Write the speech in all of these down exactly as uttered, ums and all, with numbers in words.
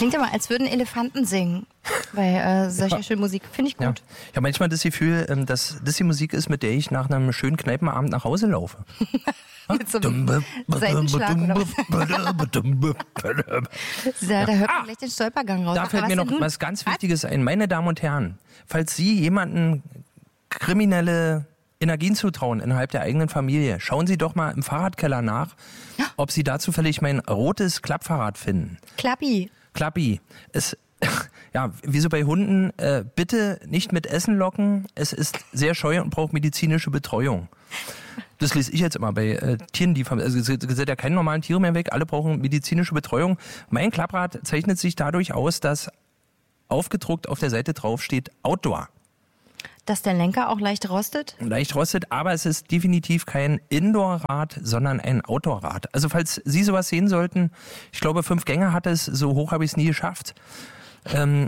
klingt immer, als würden Elefanten singen bei äh, solcher Ja. schönen Musik. Finde ich gut. Ja. Ich habe manchmal das Gefühl, ähm, dass das die Musik ist, mit der ich nach einem schönen Kneipenabend nach Hause laufe. Mit so einem Seitenschlag oder was? Da, da hört man Ah, gleich den Stolpergang raus. Da Aber fällt was mir denn noch nun? was ganz Wichtiges ein. Meine Damen und Herren, falls Sie jemanden kriminelle Energien zutrauen innerhalb der eigenen Familie, schauen Sie doch mal im Fahrradkeller nach, ob Sie da zufällig mein rotes Klappfahrrad finden. Klappi. Klappi. Es, ja, wie so bei Hunden, äh, bitte nicht mit Essen locken. Es ist sehr scheu und braucht medizinische Betreuung. Das lese ich jetzt immer bei äh, Tieren, die also es sind ja keine normalen Tiere mehr weg, alle brauchen medizinische Betreuung. Mein Klapprad zeichnet sich dadurch aus, dass aufgedruckt auf der Seite drauf steht Outdoor. Dass der Lenker auch leicht rostet? Leicht rostet, aber es ist definitiv kein Indoor-Rad, sondern ein Outdoor-Rad. Also falls Sie sowas sehen sollten, ich glaube fünf Gänge hat es, so hoch habe ich es nie geschafft. Ähm,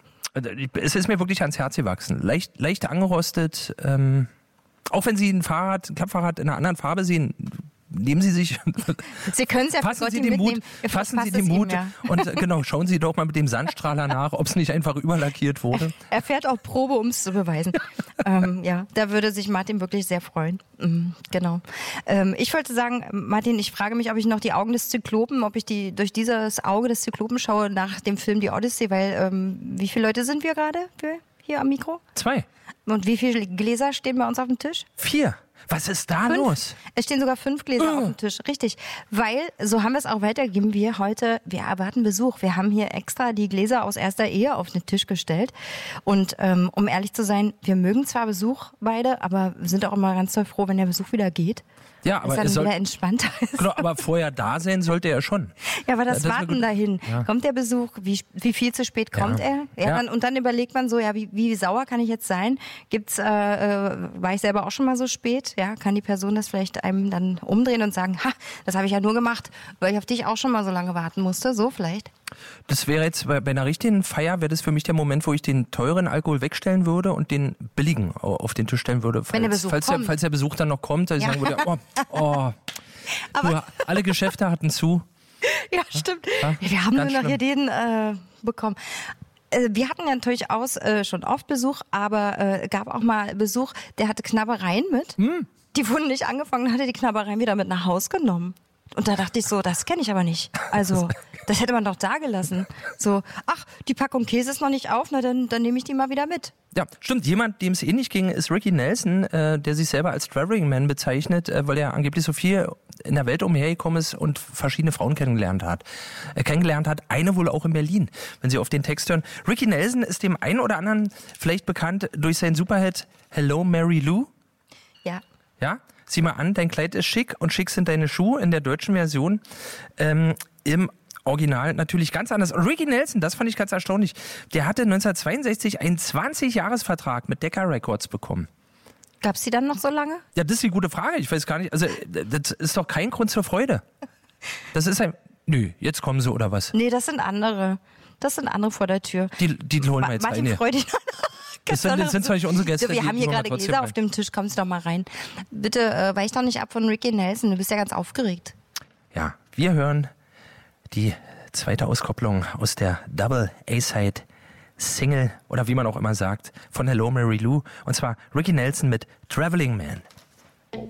es ist mir wirklich ans Herz gewachsen. Leicht, leicht angerostet, ähm, auch wenn Sie ein Fahrrad, ein Klappfahrrad in einer anderen Farbe sehen, nehmen Sie sich, Sie können es ja fassen für Gott Sie den Mut, mitnehmen. fassen Sie Passt den es ihm, Mut ja. und äh, genau, schauen Sie doch mal mit dem Sandstrahler nach, ob es nicht einfach überlackiert wurde. Er fährt auch Probe, um es zu beweisen. ähm, ja, da würde sich Martin wirklich sehr freuen. Mhm, genau. Ähm, ich wollte sagen, Martin, ich frage mich, ob ich noch die Augen des Zyklopen, ob ich die durch dieses Auge des Zyklopen schaue nach dem Film Die Odyssee, weil ähm, wie viele Leute sind wir gerade für- hier am Mikro? Zwei, Und wie viele Gläser stehen bei uns auf dem Tisch? vier. Was ist da Fünf. los? Es stehen sogar fünf Gläser Oh. auf dem Tisch. Richtig. Weil, so haben wir es auch weitergegeben, wir heute, wir erwarten Besuch. Wir haben hier extra die Gläser aus erster Ehe auf den Tisch gestellt. Und ähm, um ehrlich zu sein, wir mögen zwar Besuch beide, aber wir sind auch immer ganz doll froh, wenn der Besuch wieder geht. Ja, Dass aber dann es soll, wieder entspannter ist. genau, aber vorher da sein sollte er schon. Ja, aber das, Ja, das ist eine Warten gute- dahin. Ja. Kommt der Besuch? Wie, wie viel zu spät kommt Ja. er? Ja, Ja. Dann, und dann überlegt man so, ja, wie, wie sauer kann ich jetzt sein? Gibt's, äh, äh, war ich selber auch schon mal so spät? Ja, kann die Person das vielleicht einem dann umdrehen und sagen, ha, das habe ich ja nur gemacht, weil ich auf dich auch schon mal so lange warten musste. So vielleicht. Das wäre jetzt bei, bei einer richtigen Feier, wäre das für mich der Moment, wo ich den teuren Alkohol wegstellen würde und den billigen au- auf den Tisch stellen würde. Falls, Wenn der Besuch falls, der, kommt. falls der Besuch dann noch kommt, dass ich Ja. sagen würde, oh, oh, Aber du, alle Geschäfte hatten zu. ja, stimmt. Ja, Wir haben nur ganz noch hier schlimm. den äh, bekommen. Äh, Wir hatten ja natürlich aus äh, schon oft Besuch, aber äh, gab auch mal Besuch, der hatte Knabbereien mit. Hm. Die wurden nicht angefangen, hatte die Knabbereien wieder mit nach Haus genommen. Und da dachte ich so, das kenne ich aber nicht. Also, das hätte man doch da gelassen. So, ach, die Packung Käse ist noch nicht auf, na dann, dann nehme ich die mal wieder mit. Ja, stimmt. Jemand, dem es ähnlich ging, ist Ricky Nelson, äh, der sich selber als Traveling Man bezeichnet, äh, weil er angeblich so viel in der Welt umhergekommen ist und verschiedene Frauen kennengelernt hat. Äh, kennengelernt hat, eine wohl auch in Berlin, wenn Sie auf den Text hören. Ricky Nelson ist dem einen oder anderen vielleicht bekannt durch seinen Superhit Hello Mary Lou. Ja. Ja, sieh mal an, dein Kleid ist schick und schick sind deine Schuhe in der deutschen Version. Ähm, Im Original natürlich ganz anders. Und Ricky Nelson, das fand ich ganz erstaunlich, der hatte neunzehnhundertzweiundsechzig einen zwanzig-Jahres-Vertrag mit Decca Records bekommen. Gab's die dann noch so lange? Ja, das ist die gute Frage. Ich weiß gar nicht, also das ist doch kein Grund zur Freude. Das ist ein... Nö, jetzt kommen sie oder was? Nee, das sind andere. Das sind andere vor der Tür. Die, die holen wir Ma- jetzt Martin rein. Freude. Das sind, das sind zwar nicht unsere Gäste. So, wir die- haben die hier holen wir gerade trotzdem Gläser rein. auf dem Tisch, kommst doch mal rein. Bitte äh, weich doch nicht ab von Ricky Nelson, du bist ja ganz aufgeregt. Ja, wir hören die zweite Auskopplung aus der Double A-Side Single oder wie man auch immer sagt von Hello Mary Lou und zwar Ricky Nelson mit Traveling Man.